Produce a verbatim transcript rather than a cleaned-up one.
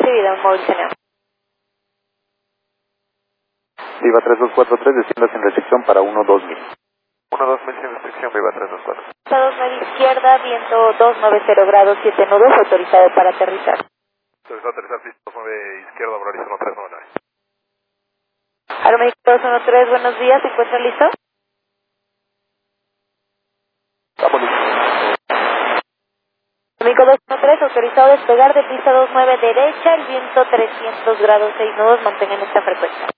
recibida, un móvil Ceneo. Viva tres dos cuatro tres, descienda sin restricción para uno dos mil. uno dos mil sin restricción, Viva tres dos cuatro. Pista dos nueve izquierda, viento doscientos noventa grados, siete nudos, autorizado para aterrizar. Autorizado a aterrizar, pista dos nueve izquierda, Horizon tres nueve nueve. Aeroméxico dos uno tres, buenos días, ¿se encuentra listo? Aeroméxico dos uno tres, autorizado a despegar de pista dos nueve derecha, el viento trescientos grados, seis nudos, mantengan esta frecuencia.